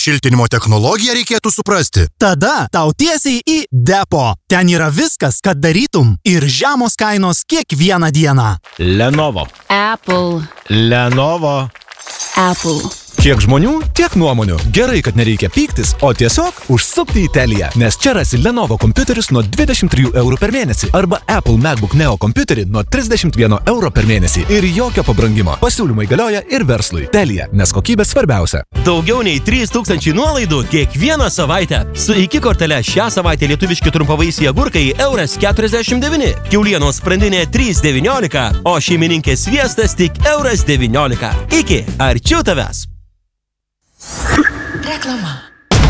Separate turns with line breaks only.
šiltinimo technologiją reikėtų suprasti.
Tada tau tiesiai į depo. Ten yra viskas, kad darytum ir žemos kainos kiekvieną dieną.
Lenovo.
Apple.
Lenovo.
Apple.
Kiek žmonių, tiek nuomonių. Gerai, kad nereikia pyktis, o tiesiog užsukti į Teliją, nes čia rasi Lenovo kompiuterius nuo 23 eurų per mėnesį arba Apple MacBook Neo kompiuterį nuo 31 euro per mėnesį ir jokio pabrangimo. Pasiūlymai galioja ir verslui. Telija, nes kokybė svarbiausia.
Daugiau nei 3000 nuolaidų kiekvieną savaitę. Su iki kortele šią savaitę lietuviški trumpavaisiai agurkai €49, kiaulienos sprandinė 3,19, o šeimininkės sviestas tik €19. Iki, arčiau tavęs.
Reklama.